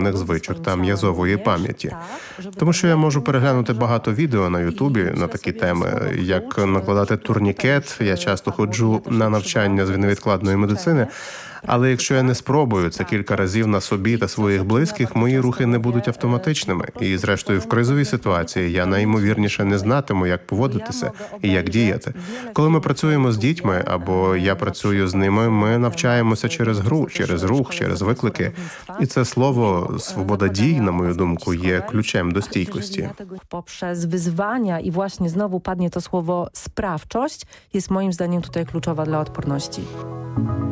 певних звичок та м'язової пам'яті. Тому що я можу переглянути багато відео на Ютубі на такі теми, як накладати турнікет. Я часто ходжу на навчання з невідкладної медицини, але якщо я не спробую це кілька разів на собі та своїх близьких, мої рухи не будуть автоматичними. І, зрештою, в кризовій ситуації я найімовірніше не знатиму, як поводитися і як діяти. Коли ми працюємо з дітьми, або я працюю з ними, ми навчаємося через гру, через рух, через виклики. І це слово «свобода дій», на мою думку, є ключем до стійкості. Poprzez wyzwania i właśnie znowu padnie to słowo sprawczość jest moim zdaniem tutaj kluczowa dla odporności.